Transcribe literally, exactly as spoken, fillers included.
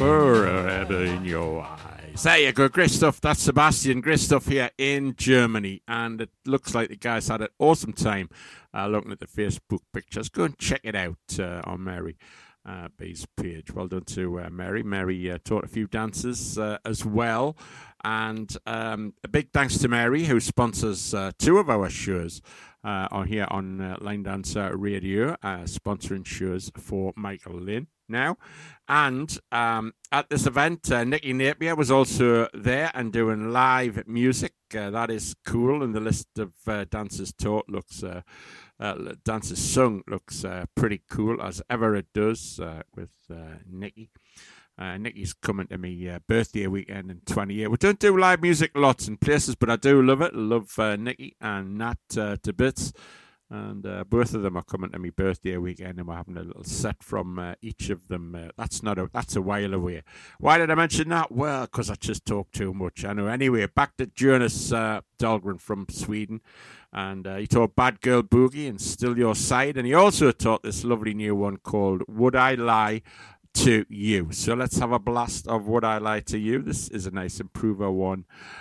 Forever in your eyes. There you go, great stuff. That's Sebastian, great stuff here in Germany. And it looks like the guys had an awesome time uh, looking at the Facebook pictures. Go and check it out uh, on Mary uh, B's page. Well done to uh, Mary. Mary uh, taught a few dances uh, as well. And um, a big thanks to Mary, who sponsors uh, two of our shows uh, on here on uh, Line Dancer Radio, uh, sponsoring shows for Michael Lynn now. And um, at this event, uh, Nicky Napier was also there and doing live music. Uh, that is cool. And the list of uh, dancers taught looks, uh, uh, dancers sung looks uh, pretty cool, as ever it does uh, with uh, Nicky. Uh, Nicky's coming to me uh, birthday weekend in twenty-eight. We don't do live music lots in places, but I do love it. I love uh, Nicky and Nat uh, to bits. And uh, both of them are coming to me birthday weekend, and we're having a little set from uh, each of them. Uh, that's not a that's a while away. Why did I mention that? Well, because I just talk too much. I know. Anyway, back to Jonas uh, Dahlgren from Sweden. And uh, he taught Bad Girl Boogie and Still Your Side. And he also taught this lovely new one called Would I Lie to You. So let's have a blast of Would I Lie to You. This is a nice improver one